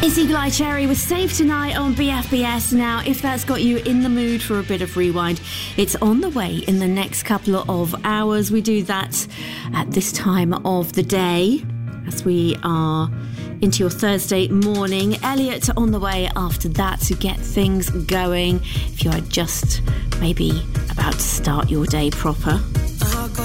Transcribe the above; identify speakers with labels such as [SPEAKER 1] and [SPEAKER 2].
[SPEAKER 1] It's Eagle Eye Cherry with Save Tonight on BFBS. Now, if that's got you in the mood for a bit of rewind, it's on the way in the next couple of hours. We do that at this time of the day as we are into your Thursday morning. Elliot on the way after that to get things going if you are just maybe about to start your day proper.